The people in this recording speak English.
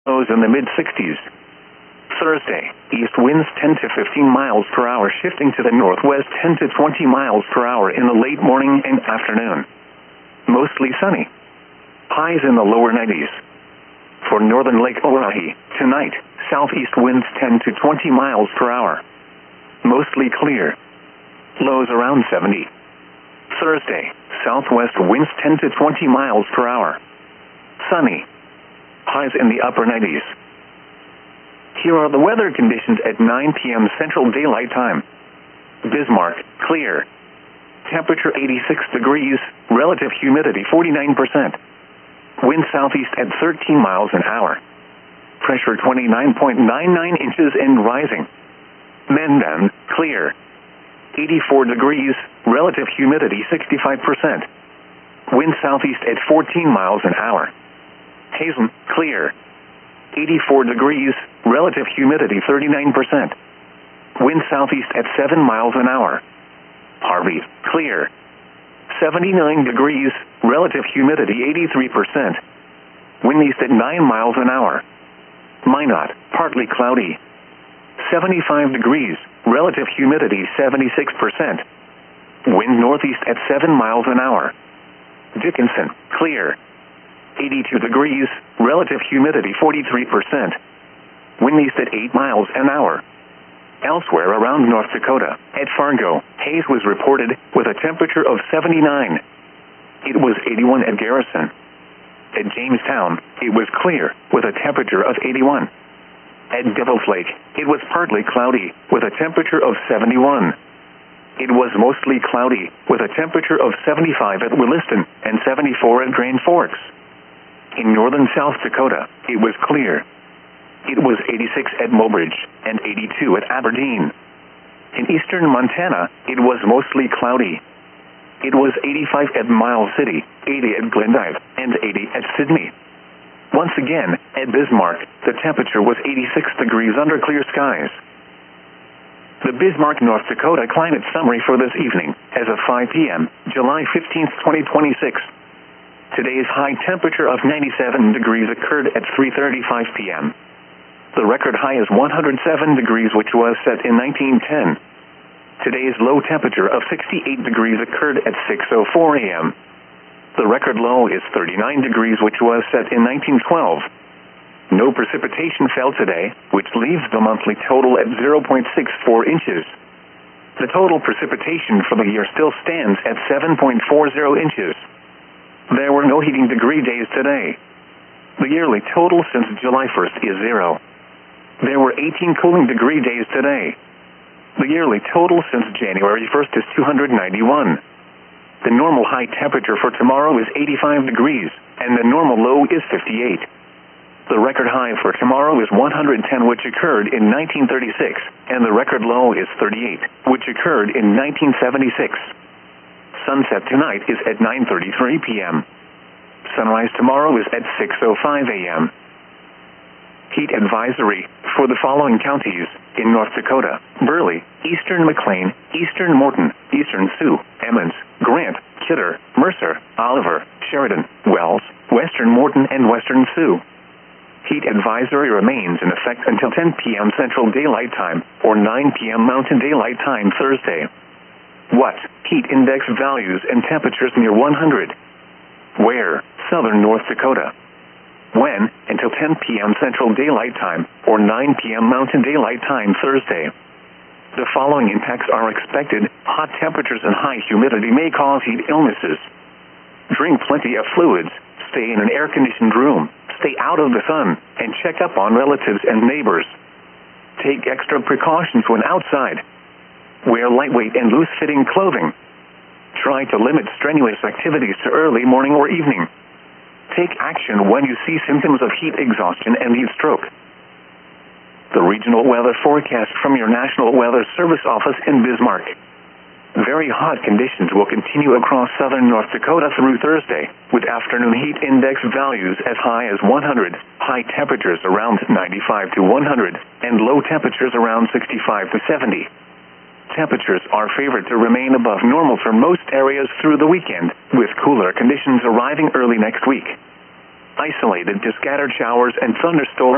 Lows in the mid-60s. Thursday, east winds 10 to 15 miles per hour shifting to the northwest 10 to 20 miles per hour in the late morning and afternoon. Mostly sunny. Highs in the lower 90s. For northern Lake Oahe, tonight, southeast winds 10 to 20 miles per hour. Mostly clear. Lows around 70. Thursday, southwest winds 10 to 20 miles per hour. Sunny. Highs in the upper 90s. Here are the weather conditions at 9 p.m. Central Daylight Time. Bismarck, clear. Temperature 86 degrees, relative humidity 49%. Wind southeast at 13 miles an hour. Pressure 29.99 inches and rising. Mendon, clear. 84 degrees, relative humidity 65%. Wind southeast at 14 miles an hour. Hazen, clear. 84 degrees, relative humidity 39%. Wind southeast at 7 miles an hour. Harvey, clear. 79 degrees, relative humidity 83%. Wind east at 9 miles an hour. Minot, partly cloudy. 75 degrees, relative humidity 76%. Wind northeast at 7 miles an hour. Dickinson, clear. 82 degrees, relative humidity 43%. Wind east at 8 miles an hour. Elsewhere around North Dakota, at Fargo, haze was reported with a temperature of 79. It was 81 at Garrison. At Jamestown, it was clear with a temperature of 81. At Devil's Lake, it was partly cloudy with a temperature of 71. It was mostly cloudy with a temperature of 75 at Williston and 74 at Grand Forks. In northern South Dakota, it was clear. It was 86 at Mobridge and 82 at Aberdeen. In eastern Montana, it was mostly cloudy. It was 85 at Miles City, 80 at Glendive, and 80 at Sidney. Once again, at Bismarck, the temperature was 86 degrees under clear skies. The Bismarck, North Dakota climate summary for this evening, as of 5 p.m., July 15, 2026. Today's high temperature of 97 degrees occurred at 3:35 p.m. The record high is 107 degrees, which was set in 1910. Today's low temperature of 68 degrees occurred at 6:04 a.m. The record low is 39 degrees, which was set in 1912. No precipitation fell today, which leaves the monthly total at 0.64 inches. The total precipitation for the year still stands at 7.40 inches. There were no heating degree days today. The yearly total since July 1st is 0. There were 18 cooling degree days today. The yearly total since January 1st is 291. The normal high temperature for tomorrow is 85 degrees, and the normal low is 58. The record high for tomorrow is 110, which occurred in 1936, and the record low is 38, which occurred in 1976. Sunset tonight is at 9:33 p.m. Sunrise tomorrow is at 6:05 a.m. Heat advisory for the following counties in North Dakota: Burley, eastern McLean, eastern Morton, eastern Sioux, Emmons, Grant, Kidder, Mercer, Oliver, Sheridan, Wells, western Morton, and western Sioux. Heat advisory remains in effect until 10 p.m. Central Daylight Time or 9 p.m. Mountain Daylight Time Thursday. What? Heat index values and temperatures near 100. Where? Southern North Dakota. When? Until 10 p.m. Central Daylight Time or 9 p.m. Mountain Daylight Time Thursday. The following impacts are expected. Hot temperatures and high humidity may cause heat illnesses. Drink plenty of fluids. Stay in an air-conditioned room. Stay out of the sun and check up on relatives and neighbors. Take extra precautions when outside. Wear lightweight and loose-fitting clothing. Try to limit strenuous activities to early morning or evening. Take action when you see symptoms of heat exhaustion and heat stroke. The regional weather forecast from your National Weather Service office in Bismarck. Very hot conditions will continue across southern North Dakota through Thursday, with afternoon heat index values as high as 100, high temperatures around 95 to 100, and low temperatures around 65 to 70. Temperatures are favored to remain above normal for most areas through the weekend, with cooler conditions arriving early next week. Isolated to scattered showers and thunderstorms